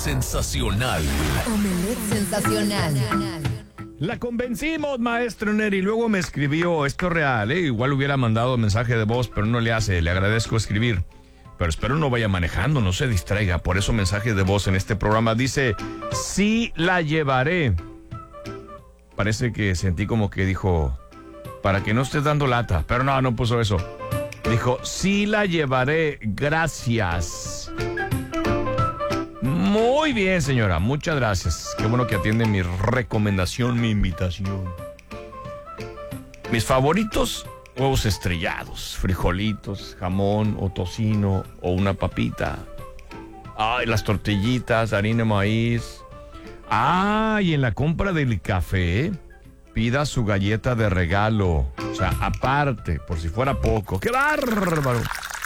sensacional. Omelette sensacional. La convencimos, maestro Neri. Luego me escribió, esto es real, igual hubiera mandado mensaje de voz, pero no le hace, le agradezco escribir. Pero espero no vaya manejando, no se distraiga. Por eso mensaje de voz en este programa. Dice, sí la llevaré. Parece que sentí como que dijo, para que no estés dando lata. Pero no puso eso. Dijo, sí la llevaré, gracias. Muy bien, señora, muchas gracias. Qué bueno que atiende mi recomendación, mi invitación. Mis favoritos, huevos estrellados, frijolitos, jamón o tocino o una papita. Ay, las tortillitas, harina de maíz. Y en la compra del café, pida su galleta de regalo. O sea, aparte, por si fuera poco. ¡Qué bárbaro!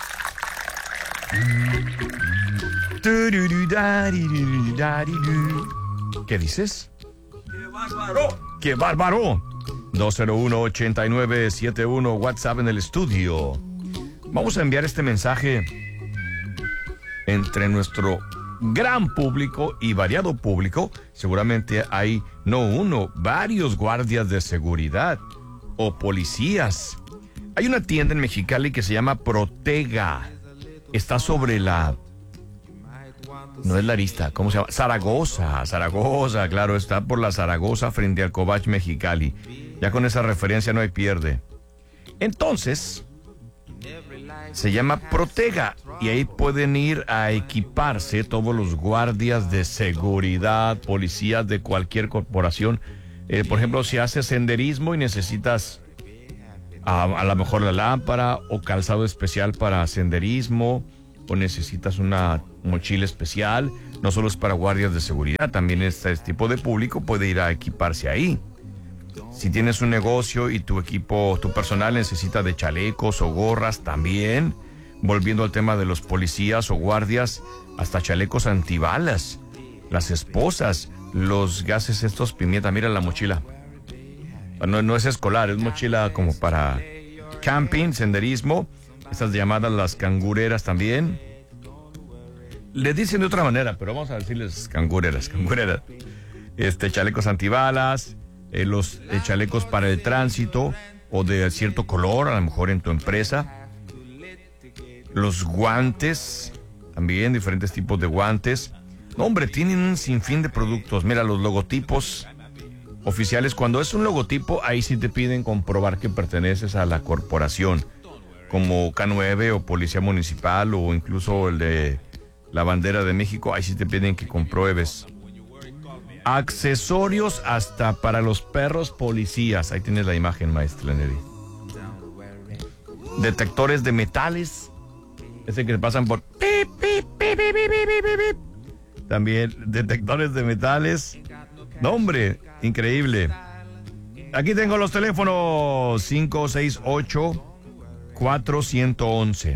¿Qué dices? ¡Qué bárbaro! ¡Qué bárbaro! 201-8971, WhatsApp en el estudio. Vamos a enviar este mensaje entre nuestro gran público y variado público. Seguramente hay no uno, varios guardias de seguridad o policías. Hay una tienda en Mexicali que se llama Protega. Está sobre la... No es la Arista, ¿cómo se llama? Zaragoza, claro, está por la Zaragoza frente al Cobach Mexicali. Ya con esa referencia no hay pierde. Entonces, se llama Protega y ahí pueden ir a equiparse todos los guardias de seguridad, policías de cualquier corporación. Por ejemplo, si haces senderismo y necesitas a lo mejor la lámpara o calzado especial para senderismo, o necesitas una mochila especial, no solo es para guardias de seguridad, también este tipo de público puede ir a equiparse ahí. Si tienes un negocio y tu equipo, tu personal necesita de chalecos o gorras también, volviendo al tema de los policías o guardias, hasta chalecos antibalas, las esposas, los gases estos pimienta, mira la mochila. No es escolar, es mochila como para camping, senderismo. Estas llamadas las cangureras también. Le dicen de otra manera, pero vamos a decirles cangureras. Chalecos antibalas, los chalecos para el tránsito o de cierto color, a lo mejor en tu empresa. Los guantes, también diferentes tipos de guantes. No, hombre, tienen un sinfín de productos. Mira, los logotipos oficiales. Cuando es un logotipo, ahí sí te piden comprobar que perteneces a la corporación, como K9 o Policía Municipal o incluso el de la Bandera de México. Ahí sí te piden que compruebes. Accesorios hasta para los perros policías. Ahí tienes la imagen, maestra Neri. Detectores de metales. Ese que pasan por... Pip, pip, pip, pip, pip, pip, pip. También detectores de metales. No, hombre, increíble. Aquí tengo los teléfonos. 568-4111.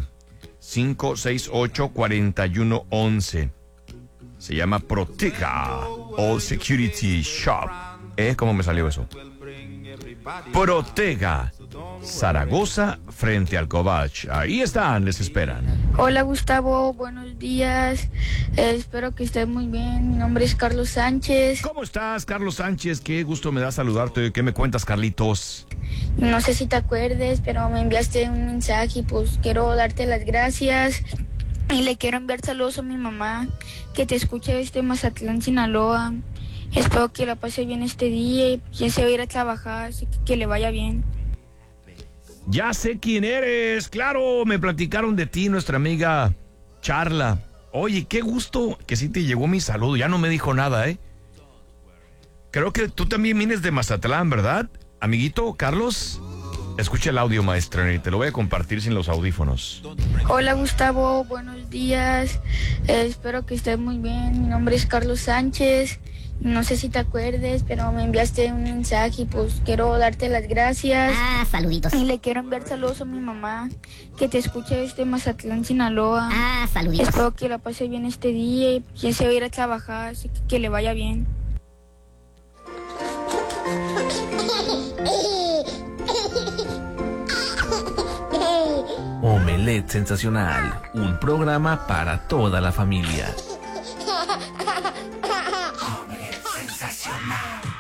568-4111. Se llama Protega All Security Shop. ¿Cómo me salió eso? Protega, Zaragoza, frente al Cobach. Ahí están, les esperan. Hola Gustavo, buenos días. Espero que estés muy bien. Mi nombre es Carlos Sánchez. ¿Cómo estás, Carlos Sánchez? Qué gusto me da saludarte. ¿Qué me cuentas, Carlitos? No sé si te acuerdes, pero me enviaste un mensaje y pues quiero darte las gracias. Y le quiero enviar saludos a mi mamá, que te escucha desde Mazatlán, Sinaloa. Espero que la pase bien este día y ya se va a ir a trabajar, así que le vaya bien. Ya sé quién eres, claro, me platicaron de ti, nuestra amiga Charla. Oye, qué gusto que sí te llegó mi saludo, ya no me dijo nada, Creo que tú también vienes de Mazatlán, ¿verdad? Amiguito, Carlos, escucha el audio, maestra, y te lo voy a compartir sin los audífonos. Hola Gustavo, buenos días. Espero que estés muy bien. Mi nombre es Carlos Sánchez. No sé si te acuerdes, pero me enviaste un mensaje y pues quiero darte las gracias. Saluditos. Y le quiero enviar saludos a mi mamá, que te escucha desde Mazatlán, Sinaloa. Saluditos. Espero que la pase bien este día y ya se va a ir a trabajar, así que le vaya bien. Omelette sensacional, un programa para toda la familia.